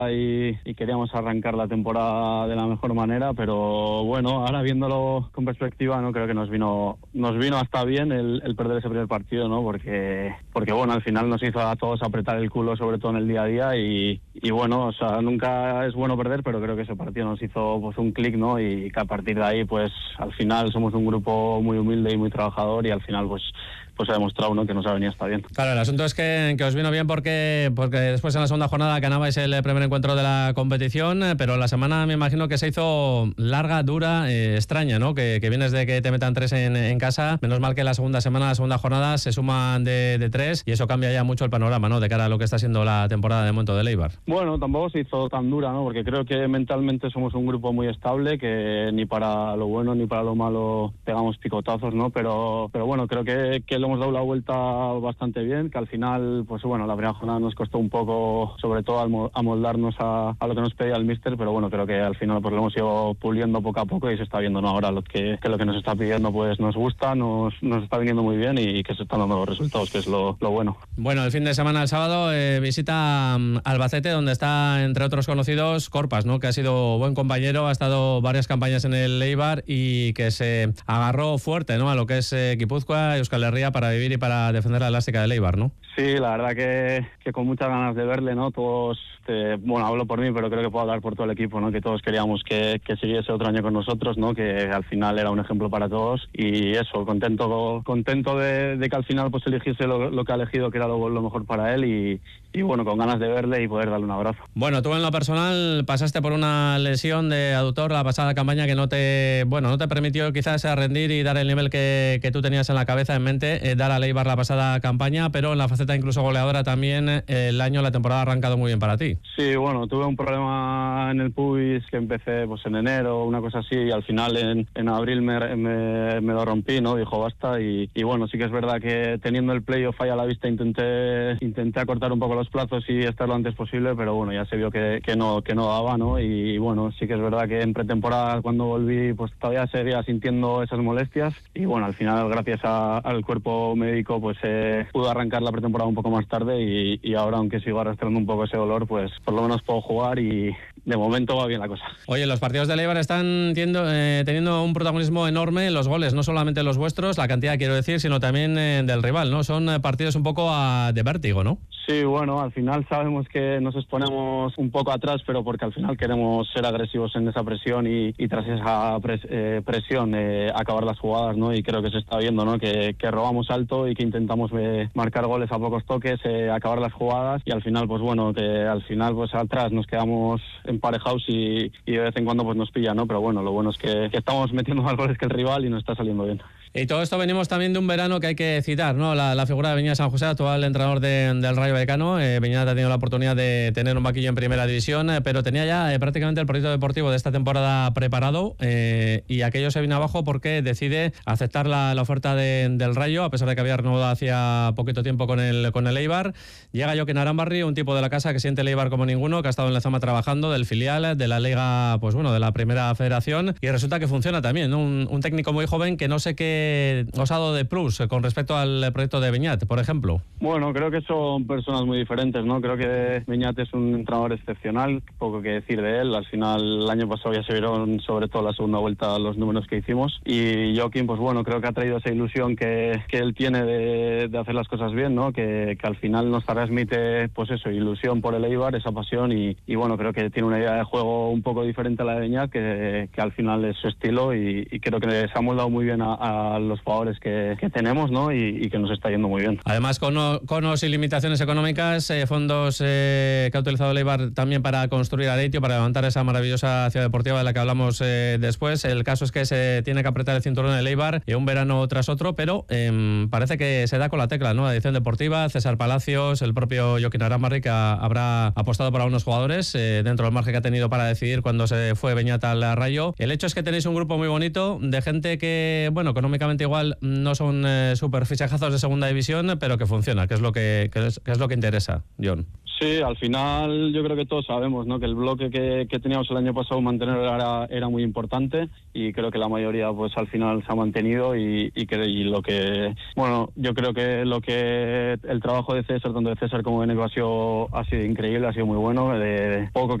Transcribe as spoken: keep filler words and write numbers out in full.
y, y queríamos arrancar la temporada de la mejor manera, pero bueno, ahora viéndolo con perspectiva, no creo que nos vino nos vino hasta bien el, el perder ese primer partido, ¿no? Porque porque bueno, al final nos hizo a todos apretar el culo, sobre todo en el día a día, y, y bueno, o sea, nunca es bueno perder, pero creo que ese partido nos hizo pues un clic, ¿no? Y que a partir de ahí, pues al final somos un grupo muy humilde y muy trabajador, y al final pues pues ha demostrado, ¿no?, que nos ha venido hasta bien. Claro, el asunto es que, que os vino bien porque, porque después en la segunda jornada ganabais el primer encuentro de la competición, pero la semana me imagino que se hizo larga, dura, eh, extraña, ¿no? Que, que vienes de que te metan tres en, en casa. Menos mal que la segunda semana, la segunda jornada se suman de, de tres y eso cambia ya mucho el panorama, ¿no?, de cara a lo que está siendo la temporada de momento del Eibar. Bueno, tampoco se hizo tan dura, ¿no? Porque creo que mentalmente somos un grupo muy estable, que ni para lo bueno ni para lo malo pegamos picotazos, ¿no? Pero, pero bueno, creo que, que le hemos dado la vuelta bastante bien, que al final, pues bueno, la primera jornada nos costó un poco, sobre todo amoldarnos a, a lo que nos pedía el míster, pero bueno, creo que al final pues lo hemos ido puliendo poco a poco y se está viendo, ¿no?, ahora lo que, que lo que nos está pidiendo pues nos gusta, nos, nos está viniendo muy bien y que se están dando los resultados, que es lo, lo bueno. Bueno, el fin de semana, el sábado, eh, visita um, Albacete, donde está, entre otros conocidos, Corpas, ¿no?, que ha sido buen compañero, ha estado varias campañas en el Eibar y que se agarró fuerte, ¿no?, a lo que es eh, Guipúzcoa y Euskal Herria para vivir y para defender la elástica del Eibar, ¿no? Sí, la verdad que, que con muchas ganas de verle, ¿no? Todos, eh, bueno, hablo por mí, pero creo que puedo hablar por todo el equipo, ¿no? Que todos queríamos que, que siguiese otro año con nosotros, ¿no? Que al final era un ejemplo para todos y eso, contento contento de, de que al final pues eligiese lo, lo que ha elegido, que era lo, lo mejor para él y, y bueno, con ganas de verle y poder darle un abrazo. Bueno, tú en lo personal pasaste por una lesión de aductor la pasada campaña que no te, bueno, no te permitió quizás rendir y dar el nivel que, que tú tenías en la cabeza, en mente, eh, dar al Eibar la pasada campaña, pero en la faceta incluso goleadora también el año, la temporada ha arrancado muy bien para ti. Sí, bueno, tuve un problema en el pubis que empecé pues en enero, una cosa así, y al final en, en abril me, me, me lo rompí, ¿no? Dijo basta y, y bueno, sí que es verdad que teniendo el playoff ahí a la vista intenté intenté acortar un poco los plazos y estar lo antes posible, pero bueno, ya se vio que, que no que no daba, ¿no? Y, y bueno, sí que es verdad que en pretemporada cuando volví pues todavía seguía sintiendo esas molestias y bueno, al final gracias a, al cuerpo médico pues eh, pude arrancar la pretemporada un poco más tarde y, y ahora, aunque sigo arrastrando un poco ese dolor, pues por lo menos puedo jugar y de momento va bien la cosa. Oye, los partidos del Eibar están tiendo, eh, teniendo un protagonismo enorme en los goles, no solamente los vuestros, la cantidad quiero decir, sino también eh, del rival, ¿no? Son eh, partidos un poco a, de vértigo, ¿no? Sí, bueno, al final sabemos que nos exponemos un poco atrás, pero porque al final queremos ser agresivos en esa presión y, y tras esa pres, eh, presión eh, acabar las jugadas, ¿no? Y creo que se está viendo, ¿no? Que, que robamos alto y que intentamos eh, marcar goles a pocos toques, eh, acabar las jugadas y al final, pues bueno, que al final pues atrás nos quedamos emparejados y, y de vez en cuando pues nos pilla, ¿no? Pero bueno, lo bueno es que, que estamos metiendo más goles que el rival y nos está saliendo bien. Y todo esto venimos también de un verano que hay que citar, ¿no? La, la figura de Beñat San José, actual entrenador de, del Rayo Vallecano. Eh, Beñat ha tenido la oportunidad de tener un banquillo en primera división, eh, pero tenía ya eh, prácticamente el proyecto deportivo de esta temporada preparado eh, y aquello se vino abajo porque decide aceptar la, la oferta de, del Rayo, a pesar de que había renovado hacía poquito tiempo con el, con el Eibar. Llega Jokin Arambarri, un tipo de la casa que siente el Eibar como ninguno, que ha estado en la zona trabajando, del filial, de la Liga, pues bueno, de la Primera Federación, y resulta que funciona también, ¿no? Un, un técnico muy joven que no sé qué os ha dado de plus con respecto al proyecto de Beñat, por ejemplo. Bueno, creo que son personas muy diferentes, ¿no? Creo que Beñat es un entrenador excepcional, poco que decir de él. Al final, el año pasado ya se vieron, sobre todo la segunda vuelta, los números que hicimos. Y Jokin, pues bueno, creo que ha traído esa ilusión que, que él tiene de, de hacer las cosas bien, ¿no? Que, que al final nos transmite, pues eso, ilusión por el Eibar, esa pasión. Y, y bueno, creo que tiene una idea de juego un poco diferente a la de Beñat, que, que al final es su estilo. Y, y creo que se ha moldado muy bien a, a los jugadores que, que tenemos, ¿no? Y, y que nos está yendo muy bien. Además, con conos y limitaciones económicas, eh, fondos eh, que ha utilizado el Eibar también para construir Areitio, para levantar esa maravillosa ciudad deportiva de la que hablamos eh, después. El caso es que se tiene que apretar el cinturón en el Eibar, y un verano tras otro, pero eh, parece que se da con la tecla, ¿no? La edición deportiva, César Palacios, el propio Jokin Arambarri, que a, habrá apostado por algunos jugadores eh, dentro del margen que ha tenido para decidir cuando se fue Beñat al Rayo. El hecho es que tenéis un grupo muy bonito de gente que, bueno, económicamente igual no son eh, súper fichajazos de segunda división, pero que funciona, que es lo que, que, es, que es lo que interesa, John. Sí, al final yo creo que todos sabemos, ¿no?, que el bloque que, que teníamos el año pasado mantenerlo era, era muy importante, y creo que la mayoría pues al final se ha mantenido y, y que y lo que bueno yo creo que lo que el trabajo de César, tanto de César como de Neco, ha sido ha sido increíble, ha sido muy bueno, de poco